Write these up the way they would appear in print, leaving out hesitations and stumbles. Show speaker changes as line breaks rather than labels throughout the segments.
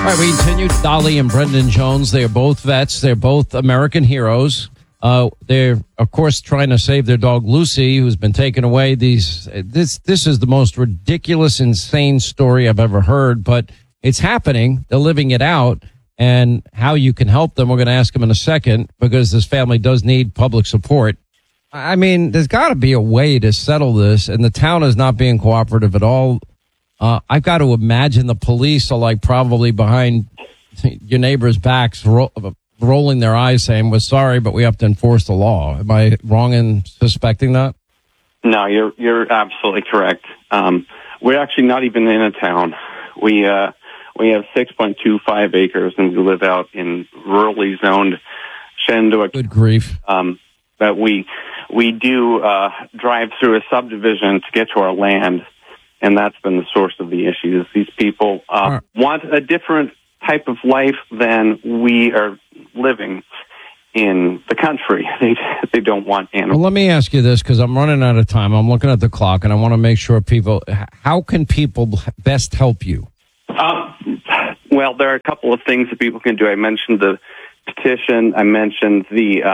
All right, we continue. Dolly and Brendan Jones, they are both vets. They're both American heroes. They're, of course, trying to save their dog, Lucy, who's been taken away. This is the most ridiculous, insane story I've ever heard, but it's happening. They're living it out. And how you can help them, we're going to ask them in a second, because this family does need public support. I mean, there's got to be a way to settle this, and the town is not being cooperative at all. I've got to imagine the police are like probably behind your neighbors' backs, rolling their eyes, saying, "We're sorry, but we have to enforce the law." Am I wrong in suspecting that?
No, you're absolutely correct. We're actually not even in a town. We have 6.25 acres, and we live out in rurally zoned Shenandoah.
Good grief!
But we do drive through a subdivision to get to our land. And that's been the source of the issues. These people want a different type of life than we are living in the country. They don't want animals.
Well, let me ask you this, because I'm running out of time. I'm looking at the clock, and I want to make sure how can people best help you?
Well, there are a couple of things that people can do. I mentioned the petition. I mentioned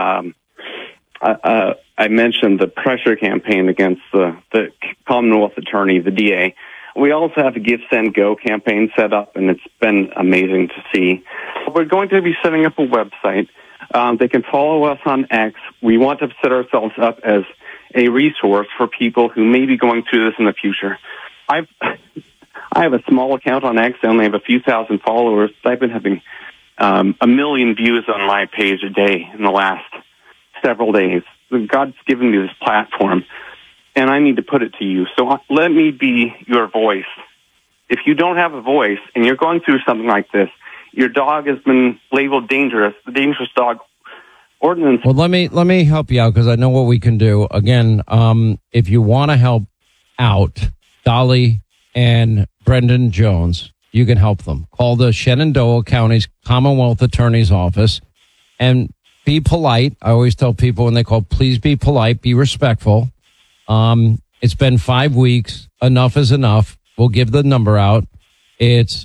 I mentioned the pressure campaign against the Commonwealth Attorney, the DA. We also have a Give, Send, Go campaign set up, and it's been amazing to see. We're going to be setting up a website. They can follow us on X. We want to set ourselves up as a resource for people who may be going through this in the future. I have a small account on X. I only have a few thousand followers. I've been having 1 million views on my page a day in the last several days. God's given me this platform, and I need to put it to you. So let me be your voice. If you don't have a voice and you're going through something like this, your dog has been labeled dangerous, the dangerous dog ordinance.
Well, let me help you out, because I know what we can do. Again, if you want to help out Dolly and Brendan Jones, you can help them. Call the Shenandoah County's Commonwealth Attorney's Office and be polite. I always tell people when they call, please be polite, be respectful. It's been 5 weeks. Enough is enough. We'll give the number out. It's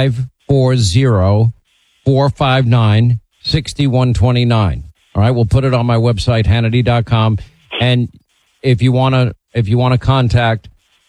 540-459-6129. All right. We'll put it on my website, Hannity.com. And if you want to contact,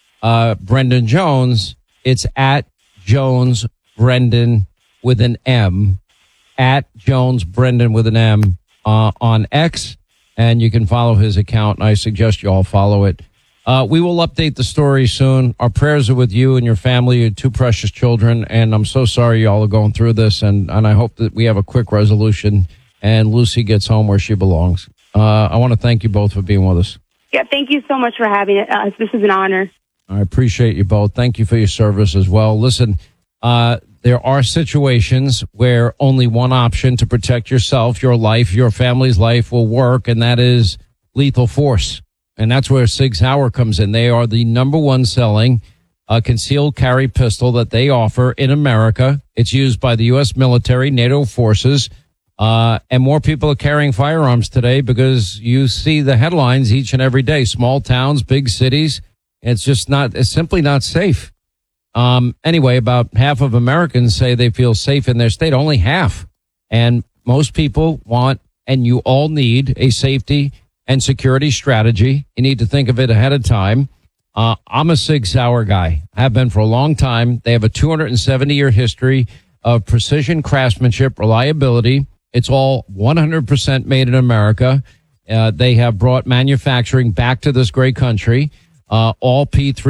Brendan Jones, it's at Jones Brendan with an M, at Jones Brendan with an M, on X, and you can follow his account, and I suggest you all follow it. We will update the story soon. Our prayers are with you and your family, your two precious children, and I'm so sorry y'all are going through this, and I hope that we have a quick resolution and Lucy gets home where she belongs. I want to thank you both for being with us.
Yeah, thank you so much for having us. This is an honor.
I appreciate you both. Thank you for your service as well. Listen, there are situations where only one option to protect yourself, your life, your family's life will work, and that is lethal force. And that's where Sig Sauer comes in. They are the number one selling concealed carry pistol that they offer in America. It's used by the U.S. military, NATO forces, and more people are carrying firearms today because you see the headlines each and every day. Small towns, big cities. It's simply not safe. Anyway, about half of Americans say they feel safe in their state, only half. And most people want, and you all need, a safety and security strategy. You need to think of it ahead of time. I'm a Sig Sauer guy. I have been for a long time. They have a 270-year history of precision craftsmanship, reliability. It's all 100% made in America. They have brought manufacturing back to this great country. All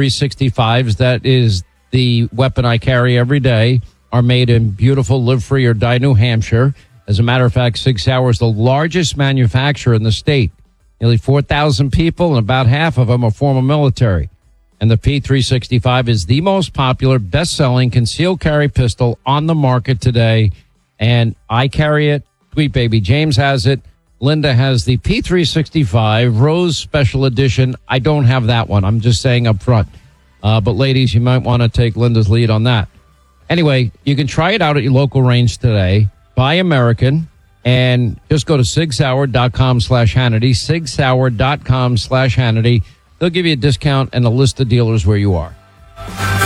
P365s, that is the weapon I carry every day, are made in beautiful Live Free or Die New Hampshire. As a matter of fact, Sig Sauer is the largest manufacturer in the state. Nearly 4,000 people, and about half of them are former military. And the P365 is the most popular, best-selling concealed carry pistol on the market today. And I carry it. Sweet baby James has it. Linda has the P365 Rose Special Edition. I don't have that one. I'm just saying up front. But ladies, you might want to take Linda's lead on that. Anyway, you can try it out at your local range today. Buy American and just go to sigsauer.com/Hannity, sigsauer.com/Hannity. They'll give you a discount and a list of dealers where you are.